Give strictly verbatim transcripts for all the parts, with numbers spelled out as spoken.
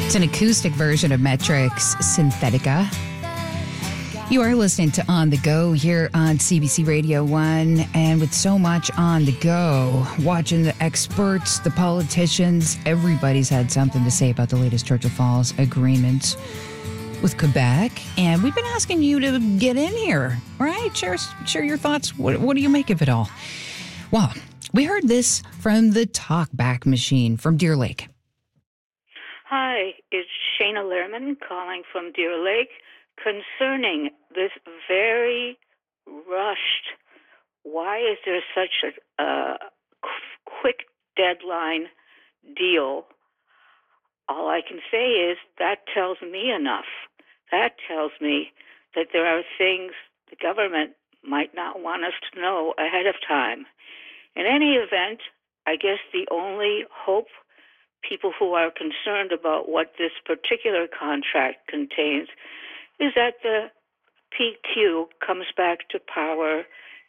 It's an acoustic version of Metric's Synthetica. You are listening to On the Go here on C B C Radio one, and with so much on the go, watching the experts, the politicians, everybody's had something to say about the latest Churchill Falls agreement with Quebec, and we've been asking you to get in here, right? Share, share your thoughts. What, what do you make of it all? Well, we heard this from the Talkback Machine from Deer Lake. Hi, it's Shayna Lehrman calling from Deer Lake concerning this very rushed, why is there such a uh, quick deadline deal? All I can say is that tells me enough. That tells me that there are things the government might not want us to know ahead of time. In any event, I guess the only hope people who are concerned about what this particular contract contains is that the P Q comes back to power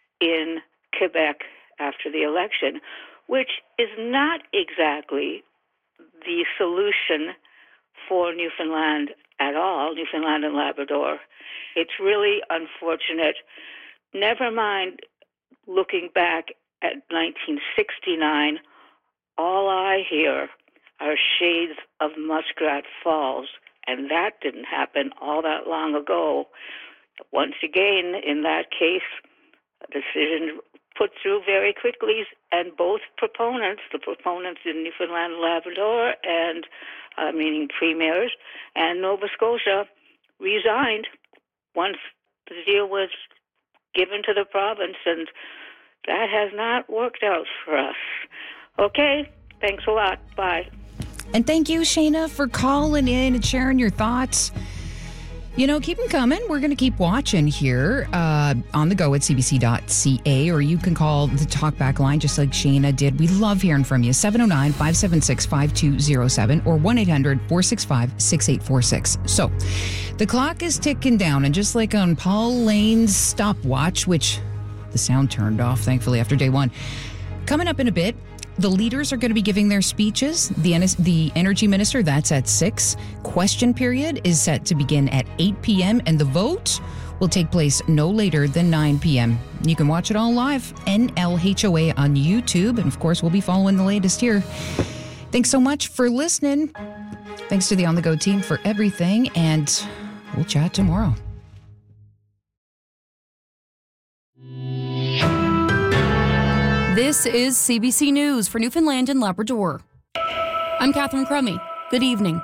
in Quebec after the election, which is not exactly the solution for Newfoundland at all, Newfoundland and Labrador. It's really unfortunate. Never mind looking back at nineteen sixty-nine, all I hear are shades of Muskrat Falls, and that didn't happen all that long ago. Once again, in that case, a decision put through very quickly, and both proponents, the proponents in Newfoundland and Labrador, and uh, meaning premiers, and Nova Scotia, resigned once the deal was given to the province, and that has not worked out for us. Okay, thanks a lot. Bye. And thank you, Shayna, for calling in and sharing your thoughts. You know, keep them coming. We're going to keep watching here uh, on the go at c b c dot c a, or you can call the Talkback line just like Shayna did. We love hearing from you. seven oh nine, five seven six, five two oh seven or one eight hundred, four six five, six eight four six. So the clock is ticking down, and just like on Paul Lane's stopwatch, which the sound turned off, thankfully, after day one, coming up in a bit, the leaders are going to be giving their speeches. The, the energy minister, that's at six. Question period is set to begin at eight p.m. and the vote will take place no later than nine p.m. You can watch it all live, N L H O A on YouTube. And of course, we'll be following the latest here. Thanks so much for listening. Thanks to the On The Go team for everything. And we'll chat tomorrow. This is C B C News for Newfoundland and Labrador. I'm Catherine Crummy. Good evening.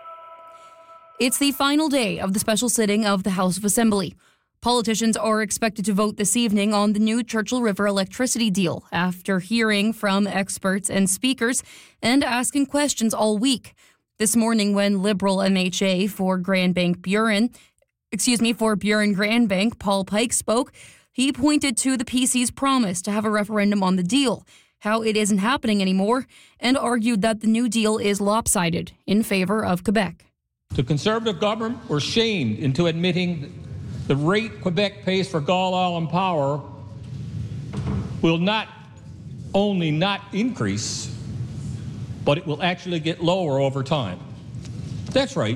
It's the final day of the special sitting of the House of Assembly. Politicians are expected to vote this evening on the new Churchill River electricity deal after hearing from experts and speakers and asking questions all week. This morning, when Liberal M H A for Grand Bank Buren, excuse me, for Buren Grand Bank, Paul Pike spoke, he pointed to the P C's promise to have a referendum on the deal, how it isn't happening anymore, and argued that the new deal is lopsided in favor of Quebec. The Conservative government were shamed into admitting the rate Quebec pays for Gull Island Power will not only not increase, but it will actually get lower over time. That's right.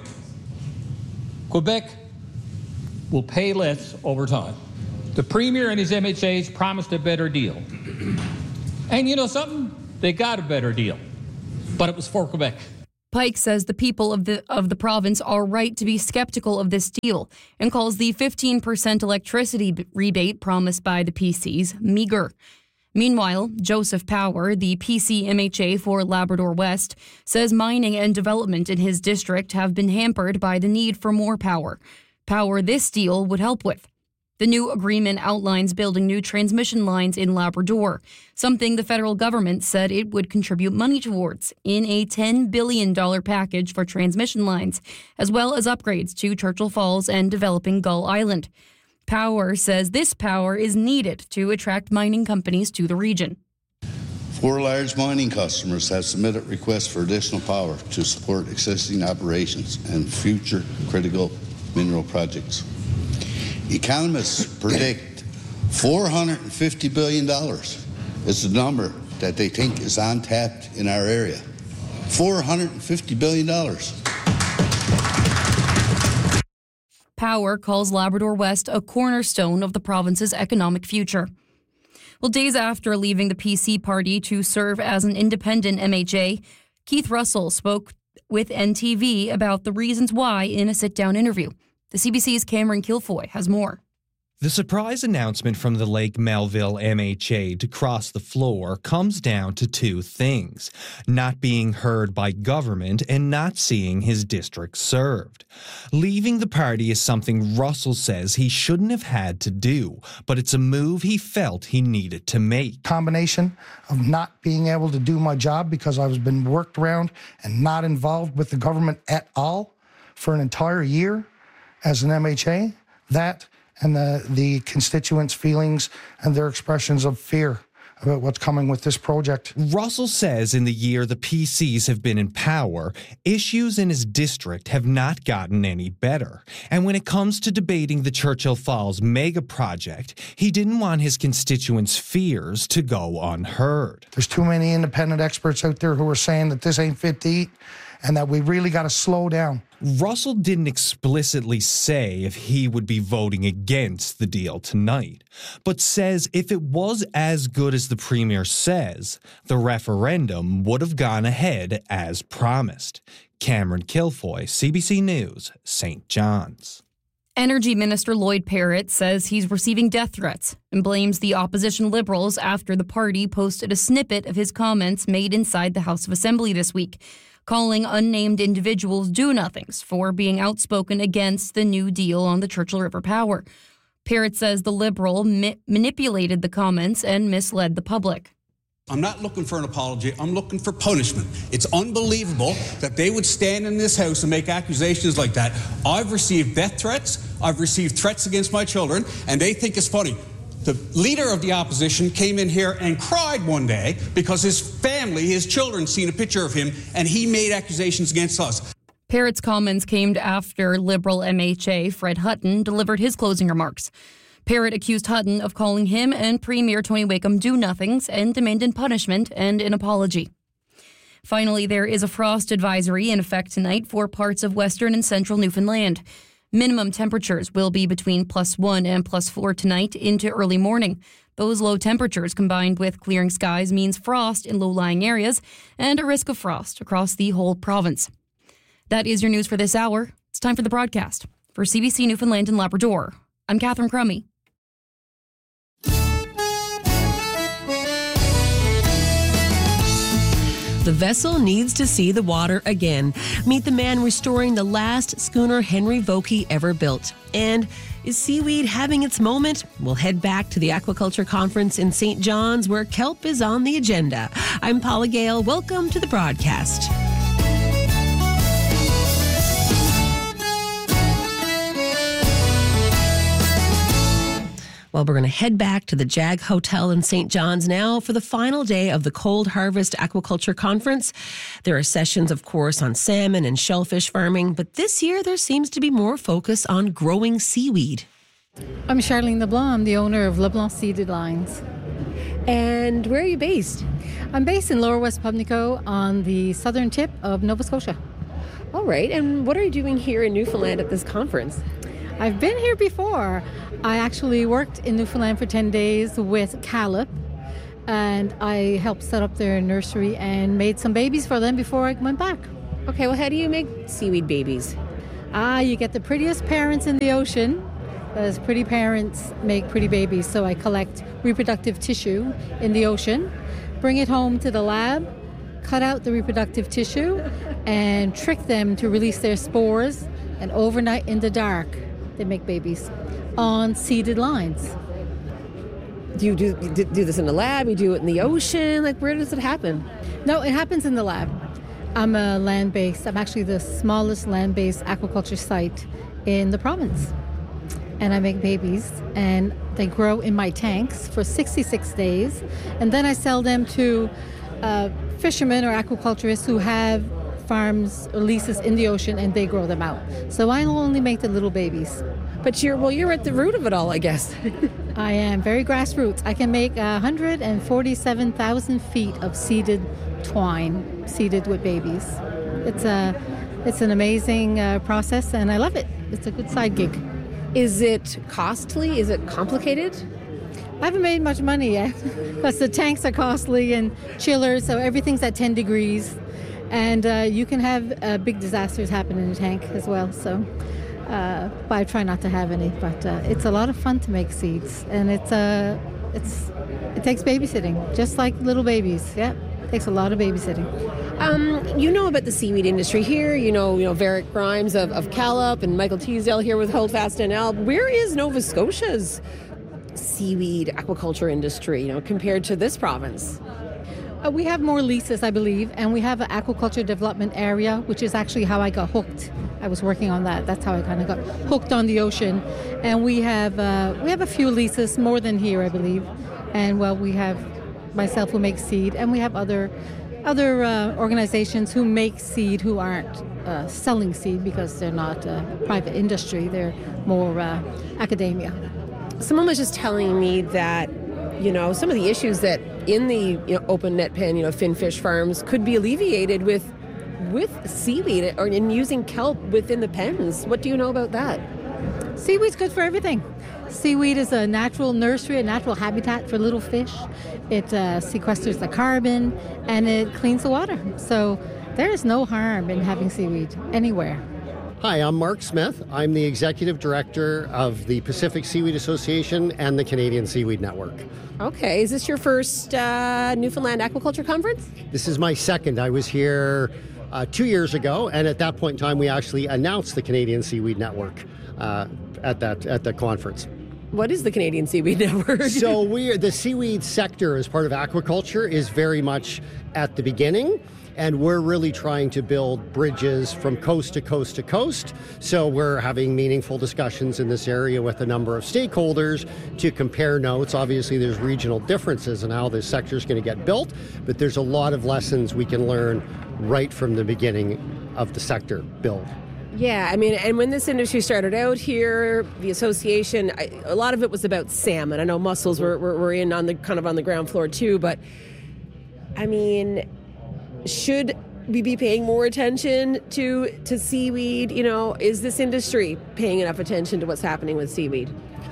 Quebec will pay less over time. The Premier and his M H As promised a better deal. And you know something? They got a better deal. But it was for Quebec. Pike says the people of the of the province are right to be skeptical of this deal and calls the fifteen percent electricity b- rebate promised by the P Cs meager. Meanwhile, Joseph Power, the P C M H A for Labrador West, says mining and development in his district have been hampered by the need for more power. Power this deal would help with. The new agreement outlines building new transmission lines in Labrador, something the federal government said it would contribute money towards in a ten billion dollars package for transmission lines, as well as upgrades to Churchill Falls and developing Gull Island. Power says this power is needed to attract mining companies to the region. Four large mining customers have submitted requests for additional power to support existing operations and future critical mineral projects. Economists predict four hundred fifty billion dollars is the number that they think is untapped in our area. four hundred fifty billion dollars. Power calls Labrador West a cornerstone of the province's economic future. Well, days after leaving the P C party to serve as an independent M H A, Keith Russell spoke with N T V about the reasons why in a sit-down interview. The C B C's Cameron Kilfoy has more. The surprise announcement from the Lake Melville M H A to cross the floor comes down to two things: not being heard by government and not seeing his district served. Leaving the party is something Russell says he shouldn't have had to do, but it's a move he felt he needed to make. Combination of not being able to do my job because I was been worked around and not involved with the government at all for an entire year as an M H A, that and the, the constituents' feelings and their expressions of fear about what's coming with this project. Russell says in the year the P Cs have been in power, issues in his district have not gotten any better. And when it comes to debating the Churchill Falls mega project, he didn't want his constituents' fears to go unheard. There's too many independent experts out there who are saying that this ain't fit to eat and that we really got to slow down. Russell didn't explicitly say if he would be voting against the deal tonight, but says if it was as good as the Premier says, the referendum would have gone ahead as promised. Cameron Kilfoy, C B C News, Saint John's. Energy Minister Lloyd Parrott says he's receiving death threats and blames the opposition Liberals after the party posted a snippet of his comments made inside the House of Assembly this week, calling unnamed individuals do-nothings for being outspoken against the New Deal on the Churchill River Power. Parrott says the Liberal ma- manipulated the comments and misled the public. I'm not looking for an apology. I'm looking for punishment. It's unbelievable that they would stand in this house and make accusations like that. I've received death threats. I've received threats against my children, and they think it's funny. The leader of the opposition came in here and cried one day because his family, his children, seen a picture of him, and he made accusations against us. Parrott's comments came after Liberal M H A Fred Hutton delivered his closing remarks. Parrott accused Hutton of calling him and Premier Tony Wakeham do-nothings and demanded punishment and an apology. Finally, there is a frost advisory in effect tonight for parts of western and central Newfoundland. Minimum temperatures will be between plus one and plus four tonight into early morning. Those low temperatures combined with clearing skies means frost in low-lying areas and a risk of frost across the whole province. That is your news for this hour. It's time for the broadcast. For C B C Newfoundland and Labrador, I'm Catherine Crummy. The vessel needs to see the water again. Meet the man restoring the last schooner Henry Vokey ever built. And is seaweed having its moment? We'll head back to the Aquaculture Conference in Saint John's, where kelp is on the agenda. I'm Paula Gale. Welcome to the broadcast. Well, we're going to head back to the Jag Hotel in Saint John's now for the final day of the Cold Harvest Aquaculture Conference. There are sessions, of course, on salmon and shellfish farming, but this year there seems to be more focus on growing seaweed. I'm Charlene LeBlanc. I'm the owner of LeBlanc Seeded Lines. And where are you based? I'm based in Lower West Pubnico on the southern tip of Nova Scotia. All right. And what are you doing here in Newfoundland at this conference? I've been here before. I actually worked in Newfoundland for ten days with Calip, and I helped set up their nursery and made some babies for them before I went back. Okay, well, how do you make seaweed babies? Ah, you get the prettiest parents in the ocean. Those pretty parents make pretty babies, so I collect reproductive tissue in the ocean, bring it home to the lab, cut out the reproductive tissue, and trick them to release their spores, and overnight in the dark, they make babies on seeded lines. Do you do, do this in the lab? You do it in the ocean? Like, where does it happen? No, it happens in the lab. I'm a land-based, I'm actually the smallest land-based aquaculture site in the province. And I make babies, and they grow in my tanks for sixty-six days. And then I sell them to uh, fishermen or aquaculturists who have farms or leases in the ocean, and they grow them out. So I only make the little babies. But you're, well, you're at the root of it all, I guess. I am very grassroots. I can make one hundred forty-seven thousand feet of seeded twine, seeded with babies. It's a it's an amazing uh, process, and I love it. It's a good side gig. Is it costly? Is it complicated? I haven't made much money yet because the tanks are costly and chillers, so everything's at ten degrees. And uh, you can have uh, big disasters happen in the tank as well. So, uh, but I try not to have any. But uh, it's a lot of fun to make seeds, and it's uh, it's it takes babysitting, just like little babies. Yeah, it takes a lot of babysitting. Um, you know about the seaweed industry here. You know, you know Varick Grimes of, of Callup and Michael Teasdale here with Holdfast N L. Where is Nova Scotia's seaweed aquaculture industry, you know, compared to this province? Uh, we have more leases, I believe, and we have an aquaculture development area, which is actually how I got hooked. I was working on that. That's how I kind of got hooked on the ocean. And we have uh, we have a few leases, more than here, I believe. And well, we have myself who makes seed, and we have other other uh, organizations who make seed who aren't uh, selling seed because they're not uh, private industry. They're more uh, academia. Someone was just telling me that, you know, some of the issues that in the you know, open net pen, you know, finfish farms could be alleviated with with seaweed or in using kelp within the pens. What do you know about that? Seaweed's good for everything. Seaweed is a natural nursery, a natural habitat for little fish. It uh, sequesters the carbon and it cleans the water. So there is no harm in having seaweed anywhere. Hi, I'm Mark Smith. I'm the Executive Director of the Pacific Seaweed Association and the Canadian Seaweed Network. Okay, is this your first uh, Newfoundland Aquaculture Conference? This is my second. I was here uh, two years ago, and at that point in time, we actually announced the Canadian Seaweed Network uh, at that at the conference. What is the Canadian Seaweed Network? So we the seaweed sector as part of aquaculture is very much at the beginning. And we're really trying to build bridges from coast to coast to coast. So we're having meaningful discussions in this area with a number of stakeholders to compare notes. Obviously, there's regional differences in how this sector is going to get built, but there's a lot of lessons we can learn right from the beginning of the sector build. Yeah, I mean, and when this industry started out here, the association, I, a lot of it was about salmon. I know mussels were, were, were in on the kind of on the ground floor too, but I mean, should we be paying more attention to to seaweed? You know, is this industry paying enough attention to what's happening with seaweed?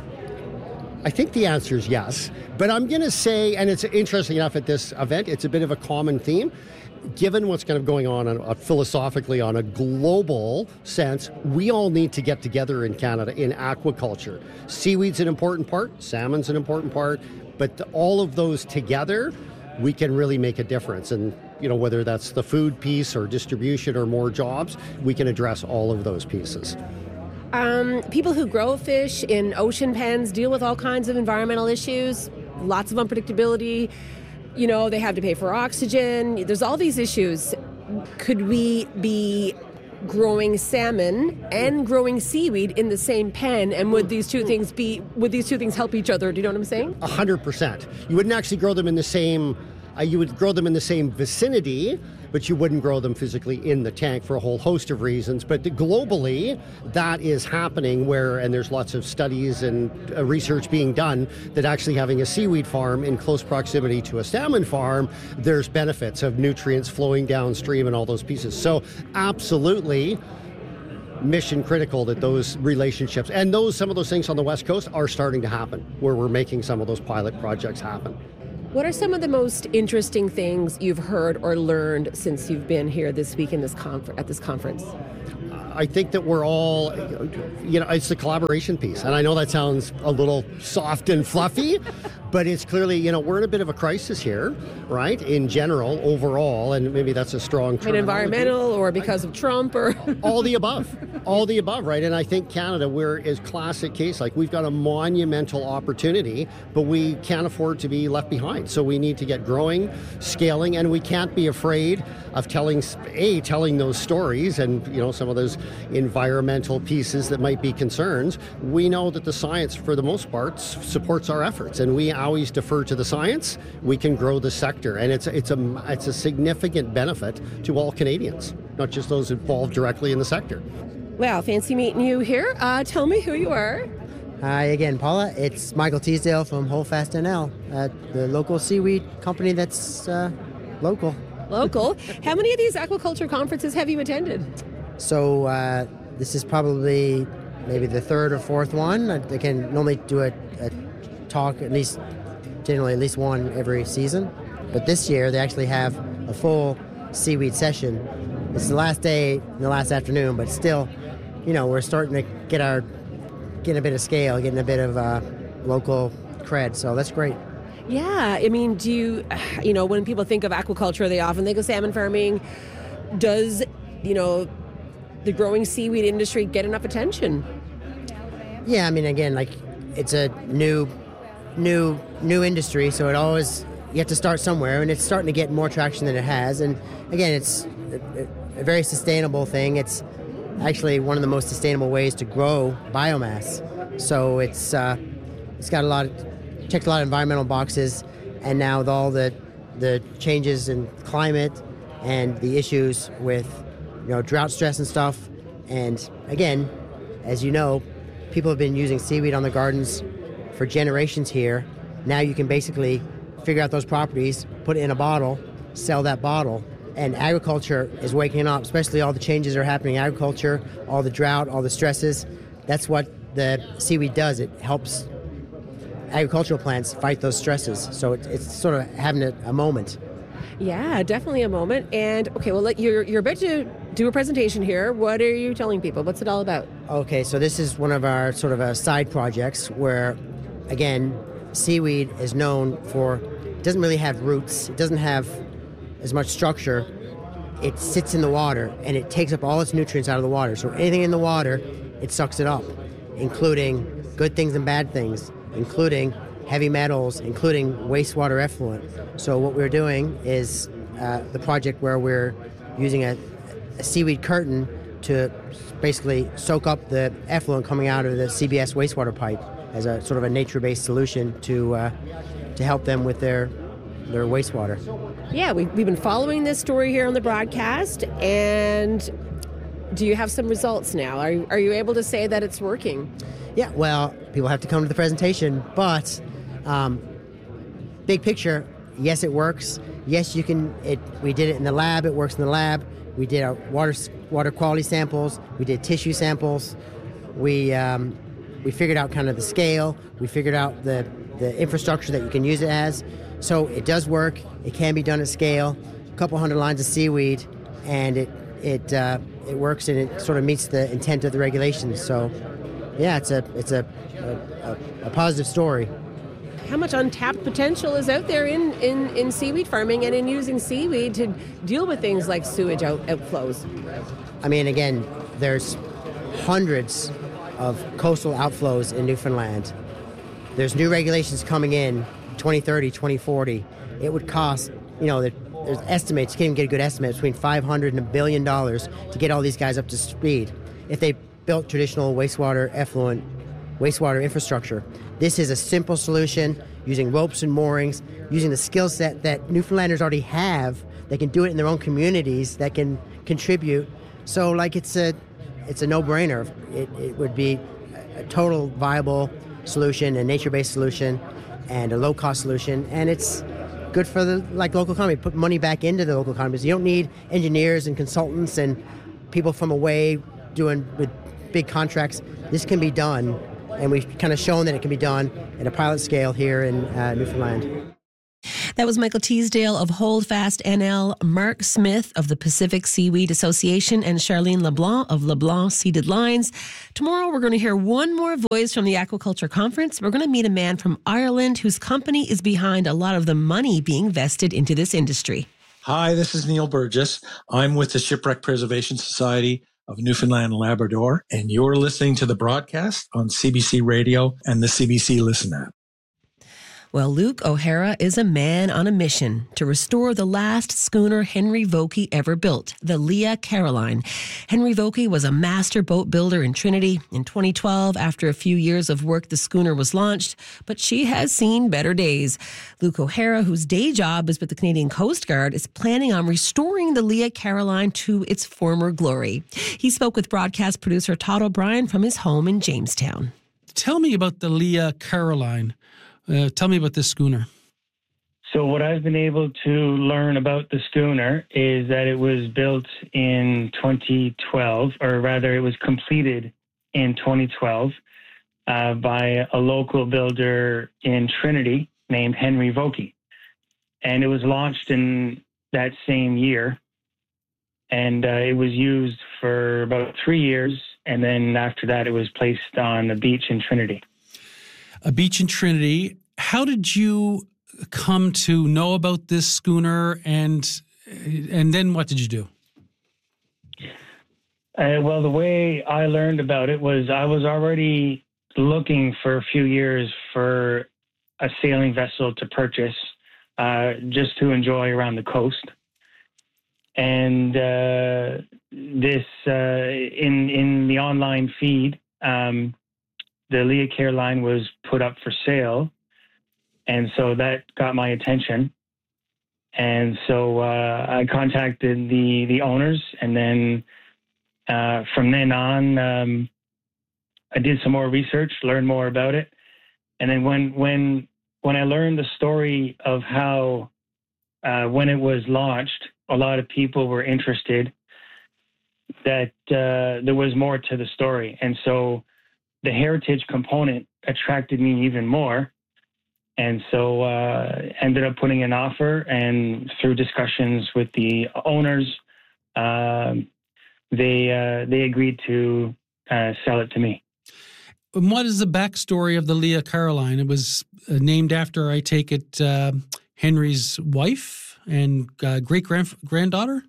I think the answer is yes. But I'm going to say, and it's interesting enough at this event, it's a bit of a common theme. Given what's kind of going on uh, philosophically on a global sense, we all need to get together in Canada in aquaculture. Seaweed's an important part, salmon's an important part, but the, all of those together, we can really make a difference. And you know, whether that's the food piece or distribution or more jobs, we can address all of those pieces. Um, people who grow fish in ocean pens deal with all kinds of environmental issues, lots of unpredictability. You know, they have to pay for oxygen. There's all these issues. Could we be growing salmon and growing seaweed in the same pen, and would these two things be would these two things help each other? Do you know what I'm saying? A hundred percent. You wouldn't actually grow them in the same uh, you would grow them in the same vicinity, but you wouldn't grow them physically in the tank for a whole host of reasons. But globally, that is happening where, and there's lots of studies and uh, research being done, that actually having a seaweed farm in close proximity to a salmon farm, there's benefits of nutrients flowing downstream and all those pieces. So absolutely mission critical that those relationships and those some of those things on the West Coast are starting to happen, where we're making some of those pilot projects happen. What are some of the most interesting things you've heard or learned since you've been here this week in this confer- at this conference? I think that we're all, you know, it's the collaboration piece. And I know that sounds a little soft and fluffy, but it's clearly, you know, we're in a bit of a crisis here, right, in general, overall, and maybe that's a strong term. I mean, environmental or because of Trump or? All the above. All the above, right? And I think Canada, we're is classic case, like we've got a monumental opportunity, but we can't afford to be left behind. So we need to get growing, scaling, and we can't be afraid of telling, A, telling those stories and, you know, some of those environmental pieces that might be concerns. We know that the science, for the most part, supports our efforts, and we always defer to the science. We can grow the sector, and it's it's a it's a significant benefit to all Canadians, not just those involved directly in the sector. Well, fancy meeting you here. Uh, tell me who you are. Hi again, Paula. It's Michael Teasdale from Holdfast N L, uh, the local seaweed company that's uh, local. Local. How many of these aquaculture conferences have you attended? So uh, this is probably maybe the third or fourth one. I, I can normally do a, a talk at least, generally at least one every season. But this year they actually have a full seaweed session. It's the last day, the last afternoon, but still, you know, we're starting to get our, getting a bit of scale, getting a bit of uh, local cred. So that's great. Yeah, I mean, do you, you know, when people think of aquaculture, they often think of salmon farming. Does, you know, the growing seaweed industry get enough attention? Yeah, I mean, again, like, it's a new, new, new industry, so it always, you have to start somewhere, and it's starting to get more traction than it has. And again, it's a, a very sustainable thing. It's actually one of the most sustainable ways to grow biomass. So it's uh, it's got a lot of, checked a lot of environmental boxes, and now with all the the changes in climate and the issues with, you know, drought stress and stuff. And again, as you know, people have been using seaweed on the gardens for generations here. Now you can basically figure out those properties, put it in a bottle, sell that bottle. And agriculture is waking up, especially all the changes that are happening in agriculture, all the drought, all the stresses. That's what the seaweed does. It helps agricultural plants fight those stresses. So it, it's sort of having a, a moment. Yeah, definitely a moment. And okay, well, you're you're about to do a presentation here. What are you telling people? What's it all about? Okay, so this is one of our sort of a side projects where, again, seaweed is known for, it doesn't really have roots. It doesn't have as much structure. It sits in the water and it takes up all its nutrients out of the water. So anything in the water, it sucks it up, including good things and bad things, including heavy metals, including wastewater effluent. So what we're doing is uh, the project where we're using a, a seaweed curtain to basically soak up the effluent coming out of the C B S wastewater pipe as a sort of a nature-based solution to uh, to help them with their their wastewater. Yeah, we, we've been following this story here on the broadcast, and do you have some results now? Are you, are you able to say that it's working? Yeah, well, people have to come to the presentation, but um, big picture, yes, it works. Yes, you can. It. We did it in the lab. It works in the lab. We did our water water quality samples. We did tissue samples. We um, we figured out kind of the scale. We figured out the the infrastructure that you can use it as. So it does work. It can be done at scale. A couple hundred lines of seaweed, and it it uh, it works, and it sort of meets the intent of the regulations. So, yeah, it's a it's a a, a positive story. How much untapped potential is out there in, in, in seaweed farming and in using seaweed to deal with things like sewage out, outflows? I mean, again, there's hundreds of coastal outflows in Newfoundland. There's new regulations coming in twenty thirty, twenty forty. It would cost, you know, there's estimates, you can't even get a good estimate, between five hundred and a billion dollars to get all these guys up to speed if they built traditional wastewater effluent, wastewater infrastructure. This is a simple solution using ropes and moorings, using the skill set that Newfoundlanders already have. They can do it in their own communities, that can contribute. So, like, it's a it's a no-brainer. It, it would be a total viable solution, a nature-based solution, and a low-cost solution, and it's good for the like local economy. Put money back into the local economies. You don't need engineers and consultants and people from away doing with big contracts. This can be done, and we've kind of shown that it can be done at a pilot scale here in uh, Newfoundland. That was Michael Teasdale of Holdfast N L, Mark Smith of the Pacific Seaweed Association, and Charlene LeBlanc of LeBlanc Seeded Lines. Tomorrow we're going to hear one more voice from the Aquaculture Conference. We're going to meet a man from Ireland whose company is behind a lot of the money being vested into this industry. Hi, this is Neil Burgess. I'm with the Shipwreck Preservation Society of Newfoundland and Labrador, and you're listening to the broadcast on C B C Radio and the C B C Listen app. Well, Luke O'Hara is a man on a mission to restore the last schooner Henry Vokey ever built, the Leah Caroline. Henry Vokey was a master boat builder in Trinity. In twenty twelve, after a few years of work, the schooner was launched, but she has seen better days. Luke O'Hara, whose day job is with the Canadian Coast Guard, is planning on restoring the Leah Caroline to its former glory. He spoke with broadcast producer Todd O'Brien from his home in Jamestown. Tell me about the Leah Caroline. Uh, tell me about this schooner. So what I've been able to learn about the schooner is that it was built in twenty twelve, or rather it was completed in twenty twelve uh, by a local builder in Trinity named Henry Vokey. And it was launched in that same year. And uh, it was used for about three years. And then after that, it was placed on a beach in Trinity. A beach in Trinity. How did you come to know about this schooner, and and then what did you do? Uh, well, the way I learned about it was I was already looking for a few years for a sailing vessel to purchase, uh, just to enjoy around the coast. And uh, this uh, in in the online feed, um, the Leah Caroline was put up for sale. And so that got my attention. And so uh, I contacted the, the owners. And then uh, from then on, um, I did some more research, learned more about it. And then when when when I learned the story of how, uh, when it was launched, a lot of people were interested that uh, there was more to the story. And so the heritage component attracted me even more. And so uh, ended up putting an offer, and through discussions with the owners, uh, they uh, they agreed to uh, sell it to me. And what is the backstory of the Leah Caroline? It was uh, named after, I take it, uh, Henry's wife and uh, great granddaughter.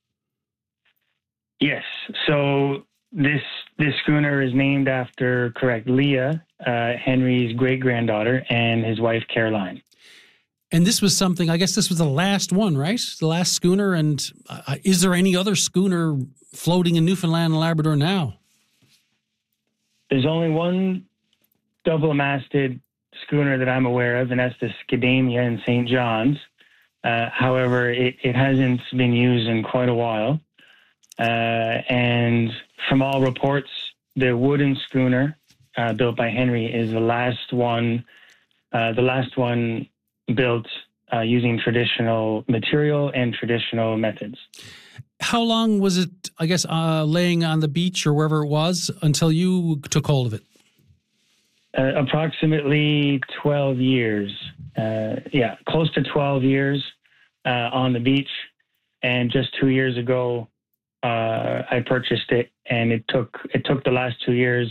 Yes. So this this schooner is named after, correct, Leah, uh, Henry's great granddaughter, and his wife Caroline. And this was something, I guess this was the last one, right? The last schooner. And uh, is there any other schooner floating in Newfoundland and Labrador now? There's only one double-masted schooner that I'm aware of, and that's the Scadamia in Saint John's. Uh, however, it, it hasn't been used in quite a while. Uh, and from all reports, the wooden schooner uh, built by Henry is the last one, uh, the last one built uh, using traditional material and traditional methods. How long was it, I guess, uh, laying on the beach or wherever it was until you took hold of it? Uh, approximately twelve years. Uh, yeah, close to twelve years uh, on the beach. And just two years ago, uh, I purchased it, and it took it took the last two years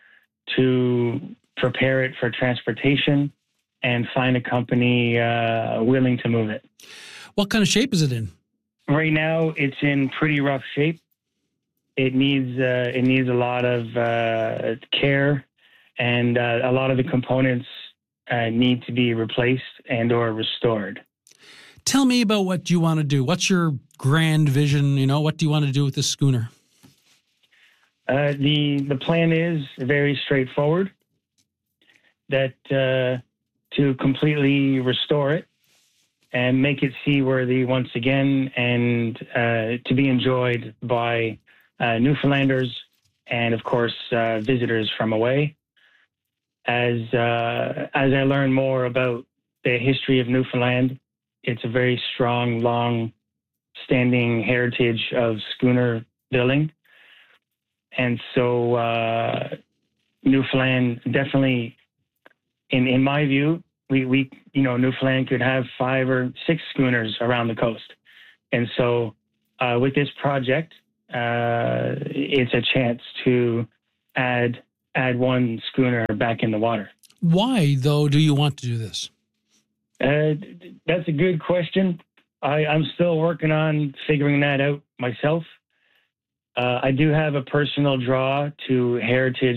to prepare it for transportation and find a company uh, willing to move it. What kind of shape is it in? Right now, it's in pretty rough shape. It needs uh, it needs a lot of uh, care, and uh, a lot of the components uh, need to be replaced and or restored. Tell me about what you want to do. What's your grand vision? You know, what do you want to do with this schooner? Uh, the the plan is very straightforward. That uh, to completely restore it and make it seaworthy once again, and uh, to be enjoyed by uh, Newfoundlanders and, of course, uh, visitors from away. As uh, as I learn more about the history of Newfoundland, it's a very strong, long-standing heritage of schooner building. And so uh, Newfoundland definitely, in, in my view, we, we, you know, Newfoundland could have five or six schooners around the coast. And so uh, with this project, uh, it's a chance to add add one schooner back in the water. Why, though, do you want to do this? Uh, that's a good question. I, I'm still working on figuring that out myself. Uh, I do have a personal draw to heritage